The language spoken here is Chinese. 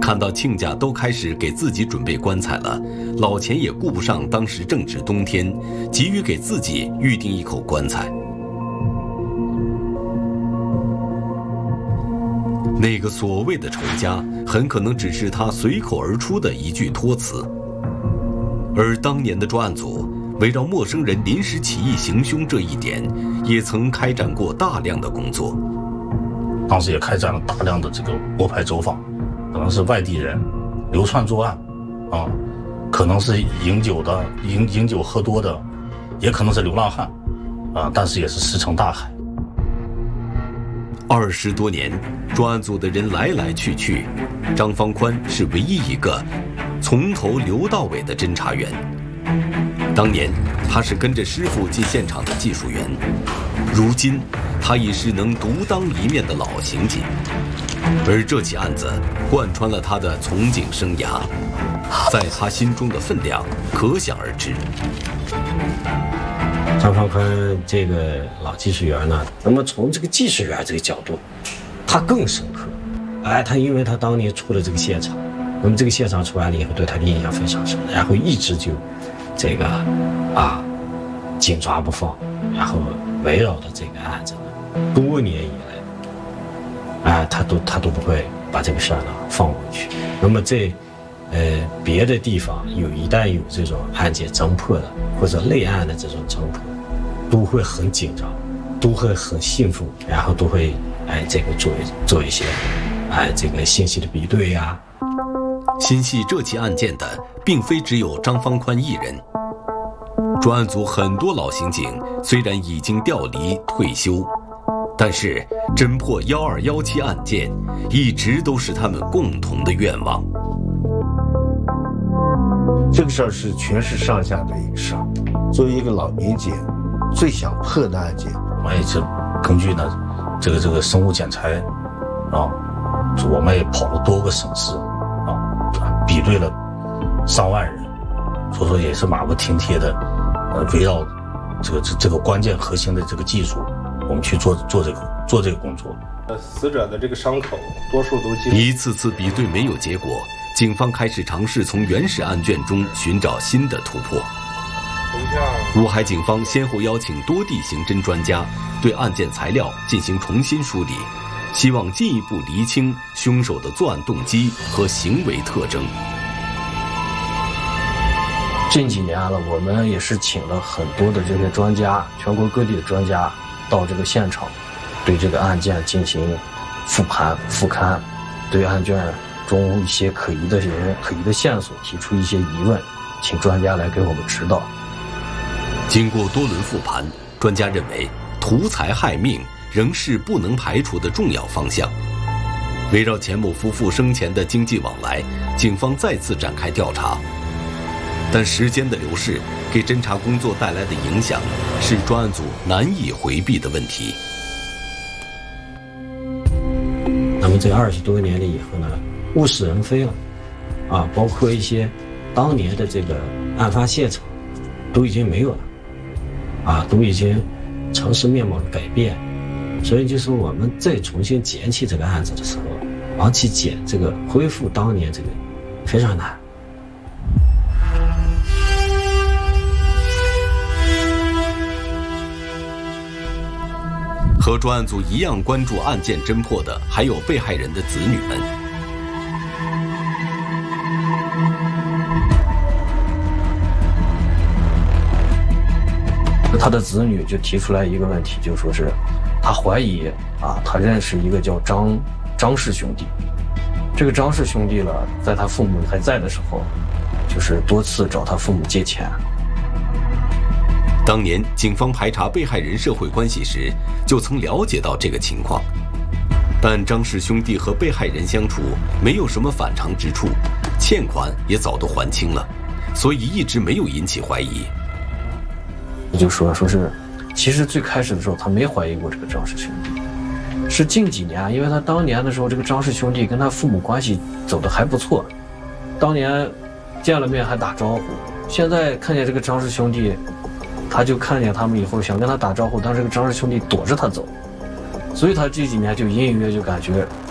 看到亲家都开始给自己准备棺材了，老钱也顾不上当时正值冬天，急于给自己预定一口棺材。那个所谓的仇家，很可能只是他随口而出的一句托词。而当年的专案组围绕陌生人临时起意行凶这一点，也曾开展过大量的工作。 当时也开展了大量的这个摸排走访，可能是外地人流窜作案，可能是饮酒的、饮酒喝多的，也可能是流浪汉，但是也是石沉大海。 20多年，专案组的人来来去去，张方宽是唯一一个从头留到尾的侦查员。当年他是跟着师傅进现场的技术员，如今他已是能独当一面的老刑警，而这起案子贯穿了他的从警生涯，在他心中的分量可想而知。 张方宽这个老技术员呢，那么从这个技术员这个角度，他更深刻。他因为他当年出了这个现场，那么这个现场出来了以后，对他的印象非常深，然后一直就这个紧抓不放，然后围绕着这个案子多年以来，他都不会把这个事儿呢放过去。那么在别的地方一旦有这种案件侦破的或者类案的这种侦破，都会很紧张，都会很兴奋，然后都会这个做一些这个信息的比对呀。 心系这起案件的并非只有张方宽一人，专案组很多老刑警虽然已经调离退休，但是侦破1217案件一直都是他们共同的愿望。 这个事儿是全市上下的一个事儿，作为一个老民警，最想破的案件， 我们也是根据呢这个生物检材我们也跑了多个省市比对了上万人，所以说也是马不停蹄的围绕这个关键核心的这个技术，我们去做这个工作。 死者的这个伤口多数都一次次比对没有结果，警方开始尝试从原始案卷中寻找新的突破。乌海警方先后邀请多地刑侦专家对案件材料进行重新梳理，希望进一步厘清凶手的作案动机和行为特征。 近几年了，我们也是请了很多的这些专家，全国各地的专家到这个现场，对这个案件进行复盘、复勘，对案卷中一些可疑的线索提出一些疑问，请专家来给我们指导。 经过多轮复盘，专家认为图财害命仍是不能排除的重要方向。围绕钱某夫妇生前的经济往来，警方再次展开调查。但时间的流逝给侦查工作带来的影响，是专案组难以回避的问题。 那么这20多年了以后呢，物是人非了，包括一些当年的这个案发现场都已经没有了，都已经城市面貌的改变，所以就是我们再重新捡起这个案子的时候，往起捡这个恢复当年这个非常难。 和专案组一样关注案件侦破的还有被害人的子女们。 他的子女就提出来一个问题，就说是他怀疑他认识一个叫张氏兄弟，这个张氏兄弟了，在他父母还在的时候，就是多次找他父母借钱。 当年警方排查被害人社会关系时，就曾了解到这个情况，但张氏兄弟和被害人相处没有什么反常之处，欠款也早都还清了，所以一直没有引起怀疑。 就说是，其实最开始的时候他没怀疑过这个张氏兄弟，是近几年，因为他当年的时候，这个张氏兄弟跟他父母关系走得还不错，当年见了面还打招呼，现在看见这个张氏兄弟。他就看见他们以后想跟他打招呼，但是这个张氏兄弟躲着他走，所以他这几年就隐隐约就感觉